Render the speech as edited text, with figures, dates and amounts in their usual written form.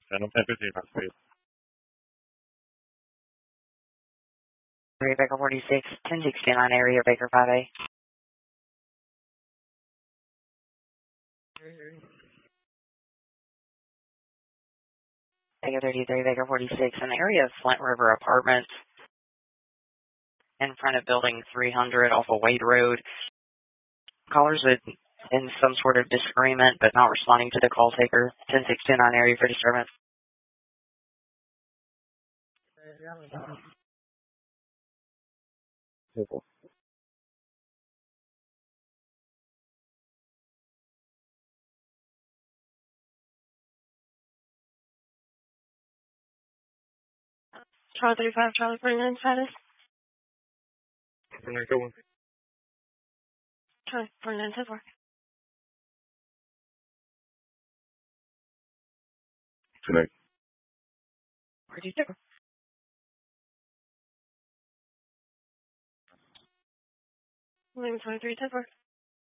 Phantom 1015, high speed. 3 Baker 46, 1069 area, Baker 5A. Baker 33, Baker 46, in the area of Flint River Apartments, in front of building 300 off of Wade Road. Callers in some sort of disagreement, but not responding to the call taker. 1069 area for disturbance. Charlie 35, Charlie 49 status. 49, go on. Charlie 49, 10-4. Tonight. Where'd you go? William 23, 10-4.